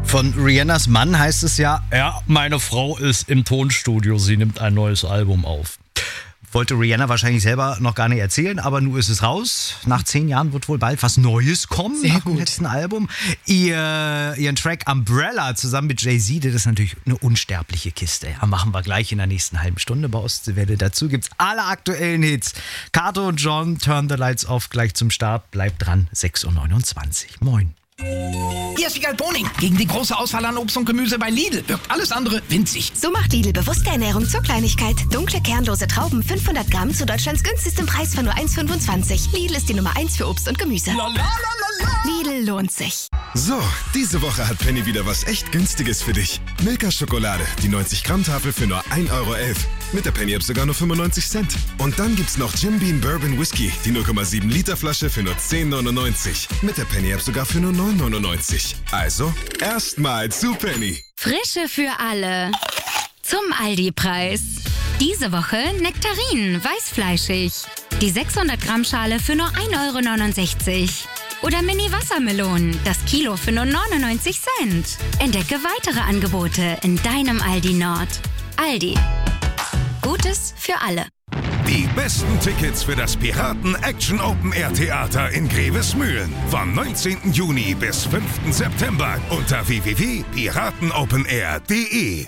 Von Rihannas Mann heißt es ja, meine Frau ist im Tonstudio, sie nimmt ein neues Album auf. Wollte Rihanna wahrscheinlich selber noch gar nicht erzählen, aber nun ist es raus. Nach 10 Jahren wird wohl bald was Neues kommen. Sehr nach dem gut. letzten Album. Ihren Track Umbrella zusammen mit Jay-Z, das ist natürlich eine unsterbliche Kiste. Ja, machen wir gleich in der nächsten halben Stunde bei Ostseewelle. Dazu gibt's alle aktuellen Hits. Kato und John, Turn the Lights Off gleich zum Start. Bleibt dran, 6.29 Uhr. Moin. Hier ist Wiegald Boning. Gegen die große Auswahl an Obst und Gemüse bei Lidl wirkt alles andere winzig. So macht Lidl bewusste Ernährung zur Kleinigkeit. Dunkle, kernlose Trauben, 500 Gramm zu Deutschlands günstigstem Preis von nur 1,25. Lidl ist die Nummer 1 für Obst und Gemüse. Lidl lohnt sich. So, diese Woche hat Penny wieder was echt Günstiges für dich. Milka-Schokolade, die 90-Gramm-Tafel für nur 1,11 €. Mit der Penny-App sogar nur 95 Cent. Und dann gibt's noch Jim Beam Bourbon Whisky, die 0,7 Liter Flasche für nur 10,99. Mit der Penny-App sogar für nur 9,99. Also, erstmal zu Penny. Frische für alle. Zum Aldi-Preis. Diese Woche Nektarinen, weißfleischig. Die 600 Gramm Schale für nur 1,69 €. Oder Mini-Wassermelonen, das Kilo für nur 99 Cent. Entdecke weitere Angebote in deinem Aldi Nord. Aldi. Gutes für alle. Die besten Tickets für das Piraten Action Open Air Theater in Grevesmühlen. Vom 19. Juni bis 5. September unter www.piratenopenair.de.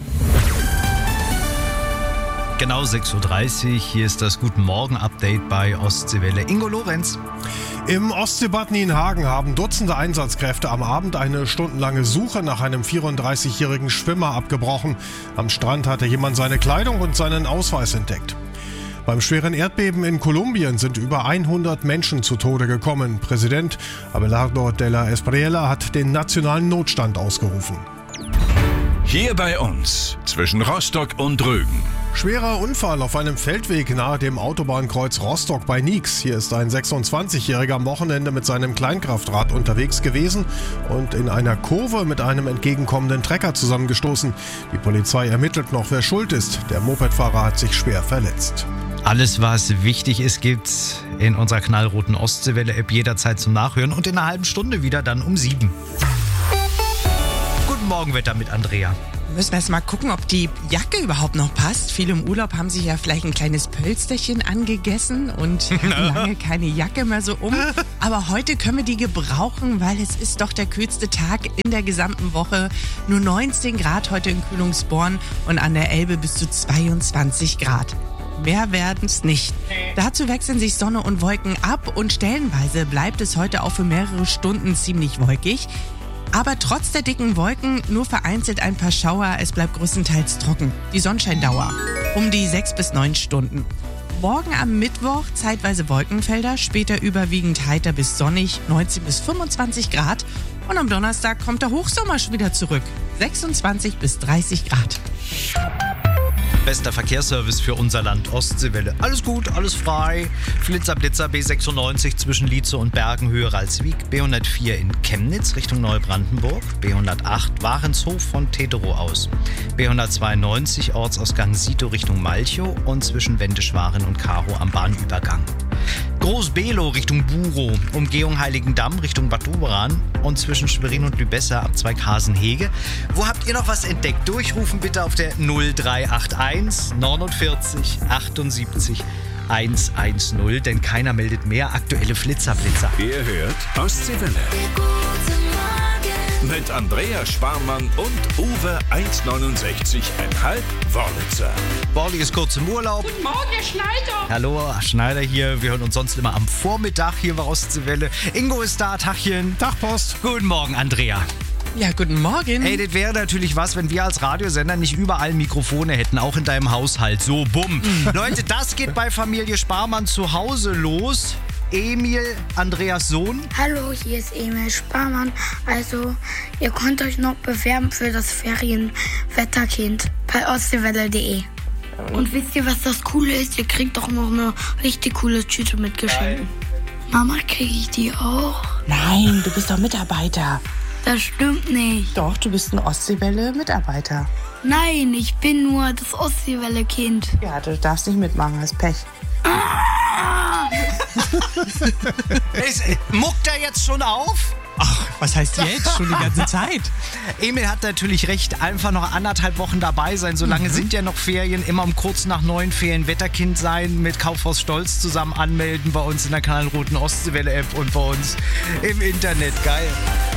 Genau 6.30 Uhr, hier ist das Guten Morgen-Update bei Ostseewelle. Ingo Lorenz. Im Ostseebad Nienhagen haben Dutzende Einsatzkräfte am Abend eine stundenlange Suche nach einem 34-jährigen Schwimmer abgebrochen. Am Strand hatte jemand seine Kleidung und seinen Ausweis entdeckt. Beim schweren Erdbeben in Kolumbien sind über 100 Menschen zu Tode gekommen. Präsident Abelardo de la Espriella hat den nationalen Notstand ausgerufen. Hier bei uns, zwischen Rostock und Rügen. Schwerer Unfall auf einem Feldweg nahe dem Autobahnkreuz Rostock bei Nieks. Hier ist ein 26-Jähriger am Wochenende mit seinem Kleinkraftrad unterwegs gewesen und in einer Kurve mit einem entgegenkommenden Trecker zusammengestoßen. Die Polizei ermittelt noch, wer schuld ist. Der Mopedfahrer hat sich schwer verletzt. Alles, was wichtig ist, gibt's in unserer knallroten Ostseewelle-App jederzeit zum Nachhören und in einer halben Stunde wieder dann um 7. Guten Morgen, Wetter mit Andrea. Müssen wir erst mal gucken, ob die Jacke überhaupt noch passt. Viele im Urlaub haben sich ja vielleicht ein kleines Pölsterchen angegessen und haben lange keine Jacke mehr so um. Aber heute können wir die gebrauchen, weil es ist doch der kühlste Tag in der gesamten Woche. Nur 19 Grad heute in Kühlungsborn und an der Elbe bis zu 22 Grad. Mehr werden es nicht. Dazu wechseln sich Sonne und Wolken ab und stellenweise bleibt es heute auch für mehrere Stunden ziemlich wolkig. Aber trotz der dicken Wolken nur vereinzelt ein paar Schauer. Es bleibt größtenteils trocken. Die Sonnenscheindauer um die 6 bis 9 Stunden. Morgen am Mittwoch zeitweise Wolkenfelder, später überwiegend heiter bis sonnig, 19 bis 25 Grad. Und am Donnerstag kommt der Hochsommer schon wieder zurück, 26 bis 30 Grad. Bester Verkehrsservice für unser Land Ostseewelle. Alles gut, alles frei. Flitzer, Blitzer, B96 zwischen Lietze und Bergen, Ralswiek, B104 in Chemnitz Richtung Neubrandenburg, B108 Warenshof von Tetero aus, B192 Ortsausgang Sito Richtung Malchow und zwischen Wendeschwaren und Karo am Bahnübergang. Groß-Below Richtung Buro, Umgehung Heiligendamm Richtung Bad Doberan und zwischen Schwerin und Lübessa ab Zweighasen-Hege. Wo habt ihr noch was entdeckt? Durchrufen bitte auf der 0381 49 78 110, denn keiner meldet mehr. Aktuelle Flitzerblitzer. Ihr hört Ostseewelle. Mit Andrea Sparmann und Uwe 1,69,5 Wörlitzer. Borli ist kurz im Urlaub. Guten Morgen, Herr Schneider. Hallo, Schneider hier. Wir hören uns sonst immer am Vormittag hier bei Ostseewelle. Ingo ist da, Tachchen. Tag, Post. Guten Morgen, Andrea. Ja, guten Morgen. Hey, das wäre natürlich was, wenn wir als Radiosender nicht überall Mikrofone hätten, auch in deinem Haushalt. So, bumm. Leute, das geht bei Familie Sparmann zu Hause los. Emil, Andreas Sohn. Hallo, hier ist Emil Sparmann. Also, ihr könnt euch noch bewerben für das Ferienwetterkind bei ostseewelle.de. Und wisst ihr, was das Coole ist? Ihr kriegt doch noch eine richtig coole Tüte mit Geschenken. Mama, kriege ich die auch? Nein, du bist doch Mitarbeiter. Das stimmt nicht. Doch, du bist ein Ostseewelle-Mitarbeiter. Nein, ich bin nur das Ostseewelle-Kind. Ja, du darfst nicht mitmachen, hast Pech. Muckt er jetzt schon auf? Ach, was heißt jetzt? Schon die ganze Zeit. Emil hat natürlich recht, einfach noch 1,5 Wochen dabei sein. So lange sind ja noch Ferien. Immer um kurz nach 9 Ferien Wetterkind sein, mit Kaufhaus Stolz zusammen anmelden bei uns in der Kanal Roten Ostseewelle App und bei uns im Internet. Geil.